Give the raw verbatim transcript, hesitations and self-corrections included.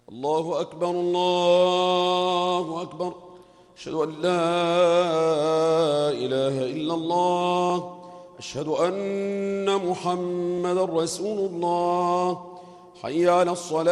الله أكبر الله أكبر. أشهد أن لا إله إلا الله. أشهد أن محمدا رسول الله. حي على الصلاة.